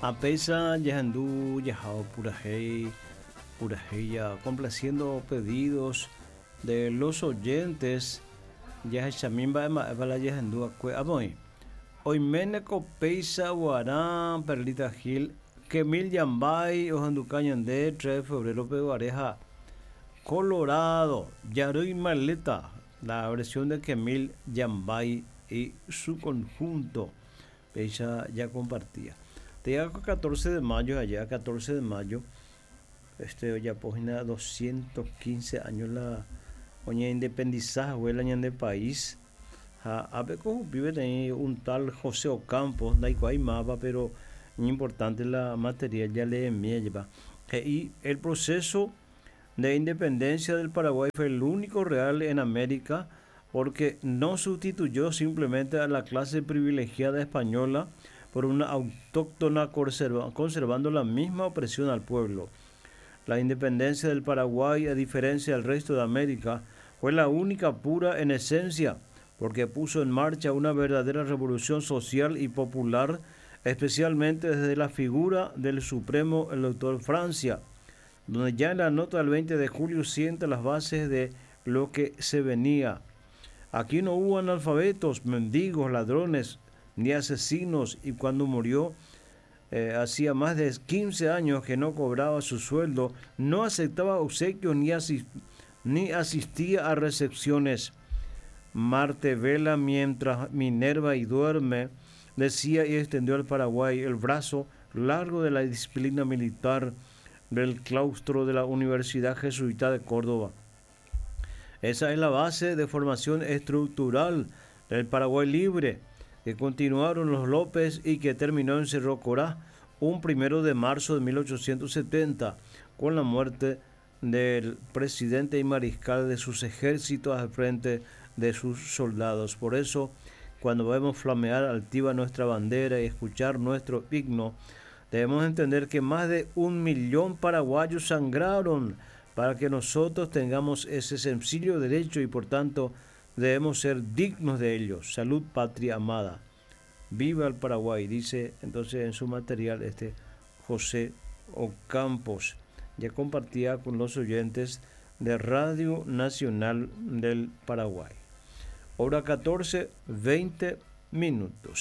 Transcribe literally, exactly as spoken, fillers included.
A pesa Yahandú, Yahao Purajei, Purajeya, complaciendo pedidos de los oyentes. Yahashamimba Ema Yahandú Acue Aboy. Hoy Meneco Peisa Guarán, Perlita Gil, Kemil Yambay, Ojanducañandé, tres de febrero Peguareja, Colorado, Yarui Maleta, la versión de Kemil Yambay y su conjunto. Peisa ya compartía. Te hago catorce de mayo, allá catorce de mayo, este ya página doscientos quince años la oña independizada, huela de país. A ver cómo vive ahí un tal José Ocampo, no hay mapa, pero es importante la materia, ya le lleva. Y el proceso de independencia del Paraguay fue el único real en América porque no sustituyó simplemente a la clase privilegiada española por una autóctona conserva, conservando la misma opresión al pueblo. La independencia del Paraguay, a diferencia del resto de América, fue la única pura en esencia, porque puso en marcha una verdadera revolución social y popular, especialmente desde la figura del supremo el doctor Francia, donde ya en la nota del veinte de julio siente las bases de lo que se venía. Aquí no hubo analfabetos, mendigos, ladrones, ni asesinos, y cuando murió, eh, hacía más de quince años que no cobraba su sueldo, no aceptaba obsequios ni, asist ni asistía a recepciones. Marte vela mientras Minerva y duerme, decía, y extendió al Paraguay el brazo largo de la disciplina militar del claustro de la Universidad Jesuita de Córdoba. Esa es la base de formación estructural del Paraguay libre, que continuaron los López y que terminó en Cerro Corá un primero de marzo de mil ochocientos setenta, con la muerte del presidente y mariscal de sus ejércitos al frente de sus soldados. Por eso, cuando vemos flamear altiva nuestra bandera y escuchar nuestro himno, debemos entender que más de un millón paraguayos sangraron para que nosotros tengamos ese sencillo derecho y por tanto debemos ser dignos de ellos. Salud, patria amada. Viva el Paraguay, dice entonces en su material este José Ocampos. Ya compartía con los oyentes de Radio Nacional del Paraguay. Hora catorce, veinte minutos.